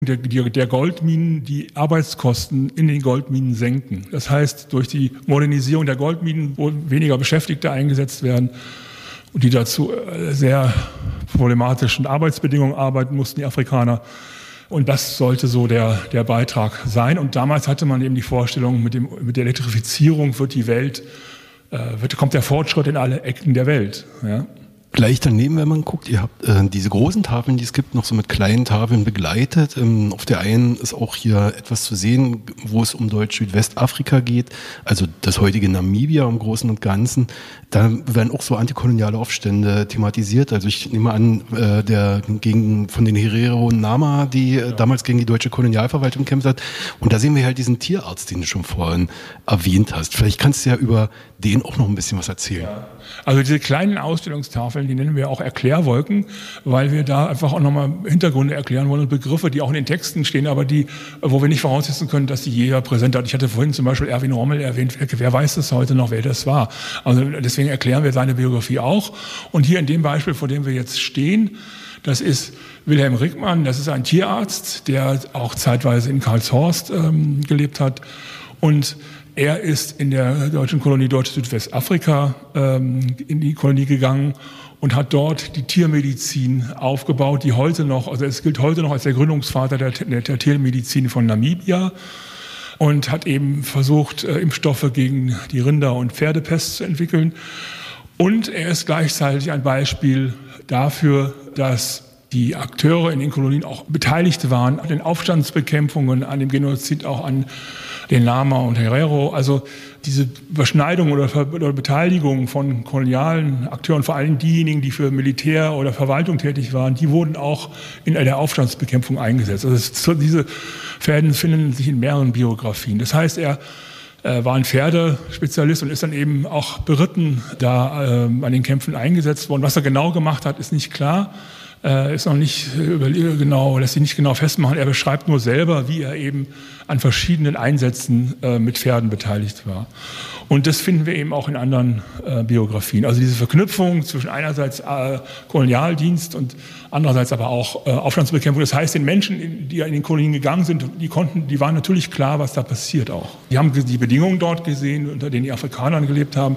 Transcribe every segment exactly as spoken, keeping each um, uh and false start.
der, der Goldminen die Arbeitskosten in den Goldminen senken. Das heißt, durch die Modernisierung der Goldminen, wo weniger Beschäftigte eingesetzt werden und die dazu sehr problematischen Arbeitsbedingungen arbeiten mussten, die Afrikaner. Und das sollte so der, der Beitrag sein. Und damals hatte man eben die Vorstellung, mit, dem, mit der Elektrifizierung wird die Welt, äh, wird, kommt der Fortschritt in alle Ecken der Welt. Ja. Gleich daneben, wenn man guckt, ihr habt äh, diese großen Tafeln, die es gibt, noch so mit kleinen Tafeln begleitet. Ähm, auf der einen ist auch hier etwas zu sehen, wo es um Deutsch-Südwestafrika geht, also das heutige Namibia im Großen und Ganzen. Da werden auch so antikoloniale Aufstände thematisiert. Also ich nehme an, äh, der gegen von den Herero und Nama, die äh, damals gegen die deutsche Kolonialverwaltung gekämpft hat. Und da sehen wir halt diesen Tierarzt, den du schon vorhin erwähnt hast. Vielleicht kannst du ja über den auch noch ein bisschen was erzählen. Ja. Also diese kleinen Ausstellungstafeln, die nennen wir auch Erklärwolken, weil wir da einfach auch nochmal Hintergründe erklären wollen und Begriffe, die auch in den Texten stehen, aber die, wo wir nicht voraussetzen können, dass die jeder präsent hat. Ich hatte vorhin zum Beispiel Erwin Rommel erwähnt. Wer, wer weiß das heute noch, wer das war? Also deswegen erklären wir seine Biografie auch. Und hier in dem Beispiel, vor dem wir jetzt stehen, das ist Wilhelm Rickmann. Das ist ein Tierarzt, der auch zeitweise in Karlshorst ähm, gelebt hat. Und er ist in der deutschen Kolonie Deutsch-Südwestafrika ähm, in die Kolonie gegangen und hat dort die Tiermedizin aufgebaut, die heute noch, also es gilt heute noch als der Gründungsvater der, der, der Tiermedizin von Namibia, und hat eben versucht, äh, Impfstoffe gegen die Rinder- und Pferdepest zu entwickeln. Und er ist gleichzeitig ein Beispiel dafür, dass die Akteure in den Kolonien auch beteiligt waren an den Aufstandsbekämpfungen, an dem Genozid, auch an den Nama und Herero. Also diese Überschneidung oder, Ver- oder Beteiligung von kolonialen Akteuren, vor allem diejenigen, die für Militär oder Verwaltung tätig waren, die wurden auch in der Aufstandsbekämpfung eingesetzt. Also es, diese Fäden finden sich in mehreren Biografien. Das heißt, er äh, war ein Pferdespezialist und ist dann eben auch beritten da äh, an den Kämpfen eingesetzt worden. Was er genau gemacht hat, ist nicht klar. Äh, ist noch nicht äh, genau, lässt sich nicht genau festmachen. Er beschreibt nur selber, wie er eben an verschiedenen Einsätzen äh, mit Pferden beteiligt war. Und das finden wir eben auch in anderen äh, Biografien. Also diese Verknüpfung zwischen einerseits äh, Kolonialdienst und andererseits aber auch äh, Aufstandsbekämpfung. Das heißt, den Menschen, die in den Kolonien gegangen sind, die konnten, die waren natürlich klar, was da passiert auch. Die haben die Bedingungen dort gesehen, unter denen die Afrikaner gelebt haben,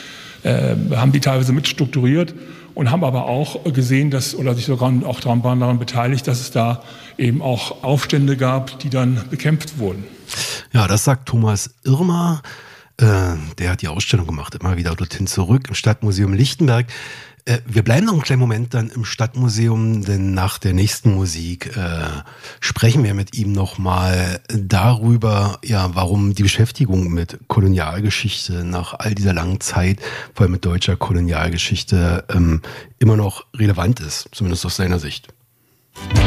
äh, haben die teilweise mitstrukturiert. Und haben aber auch gesehen, dass, oder sich sogar auch daran, daran beteiligt, dass es da eben auch Aufstände gab, die dann bekämpft wurden. Ja, das sagt Thomas Irmer. Äh, der hat die Ausstellung gemacht, immer wieder dorthin zurück im Stadtmuseum Lichtenberg. Äh, wir bleiben noch einen kleinen Moment dann im Stadtmuseum, denn nach der nächsten Musik äh, sprechen wir mit ihm nochmal darüber, ja, warum die Beschäftigung mit Kolonialgeschichte nach all dieser langen Zeit, vor allem mit deutscher Kolonialgeschichte, ähm, immer noch relevant ist, zumindest aus seiner Sicht.